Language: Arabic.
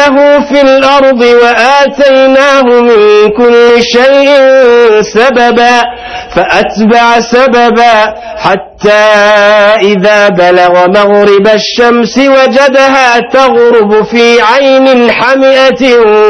له في الأرض وآتيناه من كل شيء سببا فأتبع سببا حتى إذا بلغ مغرب الشمس وجدها تغرب في عين حمئة